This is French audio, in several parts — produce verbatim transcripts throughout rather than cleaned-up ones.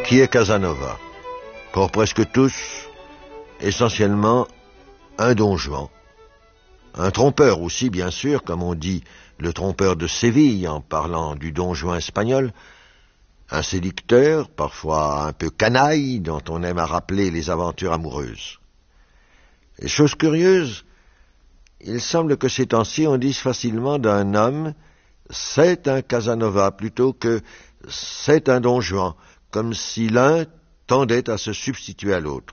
Qui est Casanova? Pour presque tous, essentiellement un don Juan. Un trompeur aussi, bien sûr, comme on dit le trompeur de Séville en parlant du don Juan espagnol. Un séducteur, parfois un peu canaille, dont on aime à rappeler les aventures amoureuses. Et chose curieuse, il semble que ces temps-ci on dise facilement d'un homme « c'est un Casanova » plutôt que « c'est un don Juan », comme si l'un tendait à se substituer à l'autre.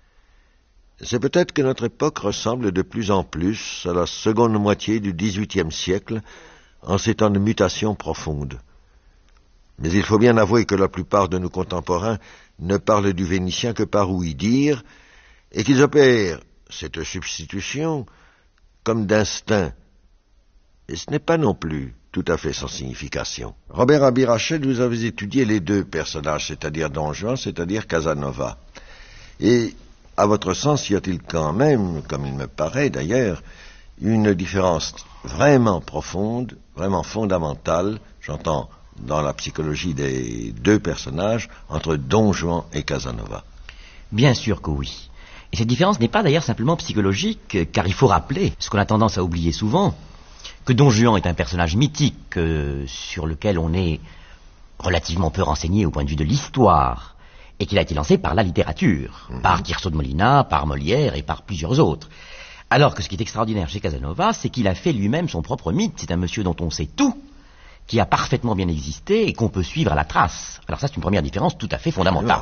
C'est peut-être que notre époque ressemble de plus en plus à la seconde moitié du dix-huitième siècle en ces temps de mutation profonde. Mais il faut bien avouer que la plupart de nos contemporains ne parlent du Vénitien que par ouï-dire, et qu'ils opèrent cette substitution comme d'instinct. Et ce n'est pas non plus tout à fait sans signification. Robert Abirached, vous avez étudié les deux personnages, c'est-à-dire Don Juan, c'est-à-dire Casanova. Et, à votre sens, y a-t-il quand même, comme il me paraît d'ailleurs, une différence vraiment profonde, vraiment fondamentale, j'entends dans la psychologie des deux personnages, entre Don Juan et Casanova? Bien sûr que oui. Et cette différence n'est pas d'ailleurs simplement psychologique, car il faut rappeler, ce qu'on a tendance à oublier souvent, que Don Juan est un personnage mythique euh, sur lequel on est relativement peu renseigné au point de vue de l'histoire, et qu'il a été lancé par la littérature, mmh. par Tirso de Molina, par Molière et par plusieurs autres. Alors que ce qui est extraordinaire chez Casanova, c'est qu'il a fait lui-même son propre mythe. C'est un monsieur dont on sait tout, qui a parfaitement bien existé et qu'on peut suivre à la trace. Alors ça, c'est une première différence tout à fait fondamentale.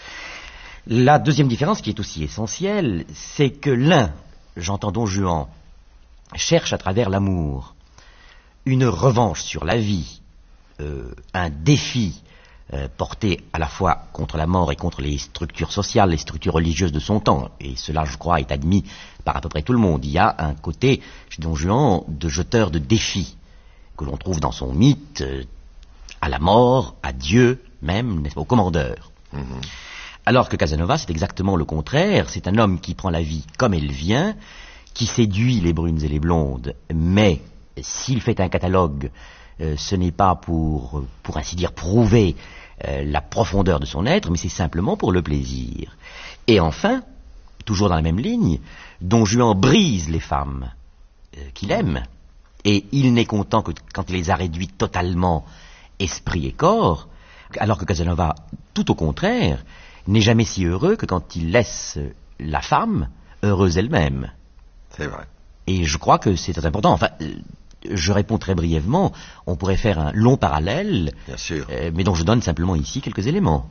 La deuxième différence, qui est aussi essentielle, c'est que l'un, j'entends Don Juan, cherche à travers l'amour une revanche sur la vie, euh, un défi euh, porté à la fois contre la mort et contre les structures sociales, les structures religieuses de son temps. Et cela, je crois, est admis par à peu près tout le monde. Il y a un côté, chez Don Juan, de jeteur de défis, que l'on trouve dans son mythe, euh, à la mort, à Dieu même, n'est-ce pas, au commandeur. Mmh. Alors que Casanova, c'est exactement le contraire. C'est un homme qui prend la vie comme elle vient, qui séduit les brunes et les blondes, mais s'il fait un catalogue, euh, ce n'est pas pour, pour ainsi dire, prouver euh, la profondeur de son être, mais c'est simplement pour le plaisir. Et enfin, toujours dans la même ligne, Don Juan brise les femmes euh, qu'il aime, et il n'est content que quand il les a réduites totalement esprit et corps, alors que Casanova, tout au contraire, n'est jamais si heureux que quand il laisse la femme heureuse elle-même. C'est vrai. Et je crois que c'est très important. Enfin, euh, je réponds très brièvement. On pourrait faire un long parallèle, bien sûr, euh, mais dont je donne simplement ici quelques éléments.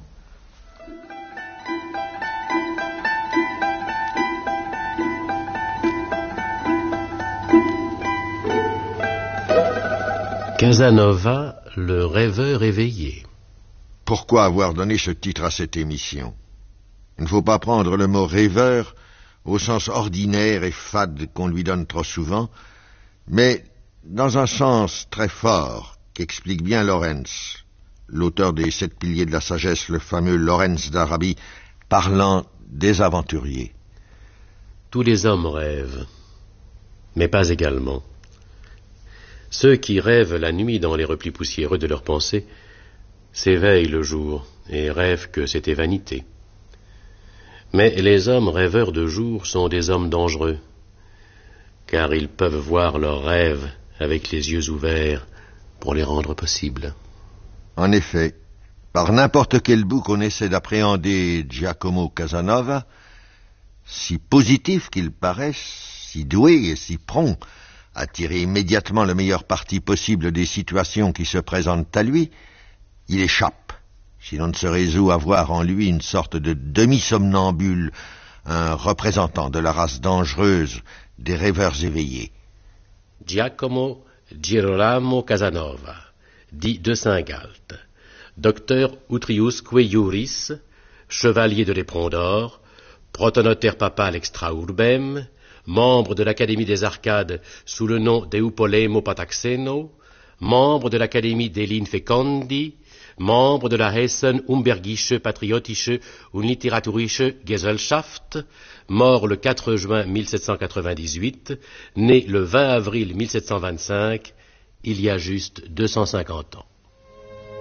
Casanova, le rêveur éveillé. Pourquoi avoir donné ce titre à cette émission? Il ne faut pas prendre le mot rêveur au sens ordinaire et fade qu'on lui donne trop souvent, mais dans un sens très fort qu'explique bien Lorenz, l'auteur des sept piliers de la sagesse, le fameux Lorenz d'Arabie, parlant des aventuriers. Tous les hommes rêvent, mais pas également. Ceux qui rêvent la nuit dans les replis poussiéreux de leurs pensées s'éveillent le jour et rêvent que c'était vanité. Mais les hommes rêveurs de jour sont des hommes dangereux, car ils peuvent voir leurs rêves avec les yeux ouverts pour les rendre possibles. En effet, par n'importe quel bout qu'on essaie d'appréhender Giacomo Casanova, si positif qu'il paraisse, si doué et si prompt à tirer immédiatement le meilleur parti possible des situations qui se présentent à lui, il échappe si l'on ne se résout à voir en lui une sorte de demi-somnambule, un représentant de la race dangereuse des rêveurs éveillés. Giacomo Girolamo Casanova, dit de Saint-Galt, docteur utriusque iuris, chevalier de l'éperon d'or, protonotaire papal extra urbem, membre de l'Académie des Arcades sous le nom d'Eupolemo Pataxeno, membre de l'Académie des Linfecondi, membre de la Hessen-Umbergische Patriotische und Literaturische Gesellschaft, mort le quatre juin mille sept cent quatre-vingt-dix-huit, né le vingt avril mille sept cent vingt-cinq, il y a juste deux cent cinquante ans.